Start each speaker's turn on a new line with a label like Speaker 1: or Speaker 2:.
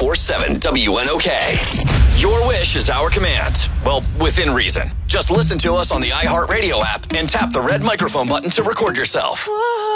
Speaker 1: 104.7 WNOK. Your wish is our command. Well, within reason. Just listen to us on the iHeartRadio app and tap the red microphone button to record yourself.